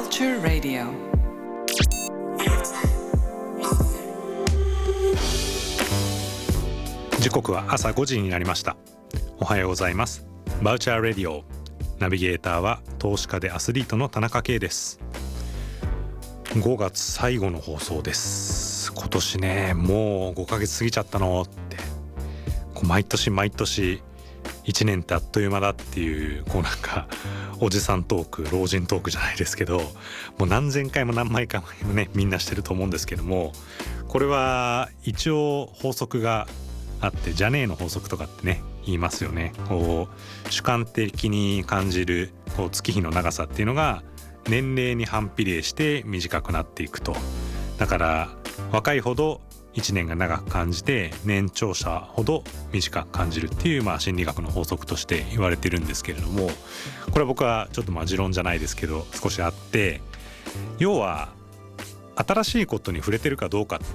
Culture Radio。 時刻は朝5時になりました。おはようございます。バウチャーレディオ、ナビゲーターは投資家でアスリートの田中圭です。5月最後の放送です。今年ね、もう5ヶ月過ぎちゃったのって毎年1年ってあっという間だっていうなんかおじさんトーク、老人トークじゃないですけど、もう何千回も何枚かもね、みんなしてると思うんですけども、これは一応法則があって、じゃねえの法則とかってね言いますよね。主観的に感じる月日の長さっていうのが年齢に反比例して短くなっていくと。だから若いほど1年が長く感じて、年長者ほど短く感じるっていう、心理学の法則として言われてるんですけれども、これは僕はちょっと持論じゃないですけど少しあって、要は新しいことに触れてるかどうかっ